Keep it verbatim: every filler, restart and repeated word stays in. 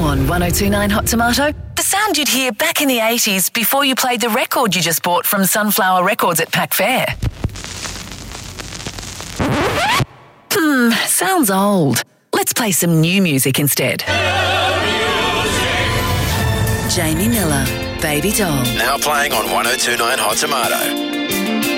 on one oh two point nine Hot Tomato, the sound you'd hear back in the eighties before you played the record you just bought from Sunflower Records at Pack Fair. Hmm, sounds old. Let's play some new music instead. Jamie Miller, Baby Doll. Now playing on one oh two point nine Hot Tomato.